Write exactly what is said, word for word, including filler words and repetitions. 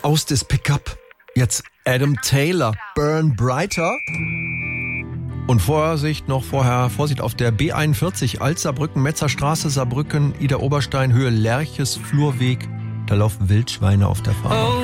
Aus des Pickup. Jetzt Adam Taylor, Burn Brighter. Und Vorsicht noch vorher, Vorsicht auf der B einundvierzig, Alt-Saarbrücken, Metzerstraße, Saarbrücken, Ida Oberstein, Höhe Lerches, Flurweg. Da laufen Wildschweine auf der Fahrbahn.